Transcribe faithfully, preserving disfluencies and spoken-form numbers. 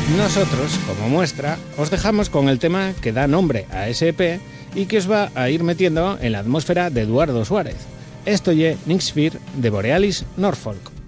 Nosotros, como muestra, os dejamos con el tema que da nombre a ese E P y que os va a ir metiendo en la atmósfera de Eduardo Suárez. Esto es Nyx Fear de Borealis Norfolk.